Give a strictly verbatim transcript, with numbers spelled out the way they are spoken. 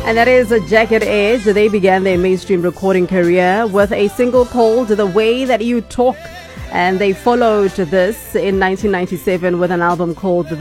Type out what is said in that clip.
And that is Jagged Edge. They began their mainstream recording career with a single called The Way That You Talk. And they followed this in nineteen ninety-seven with an album called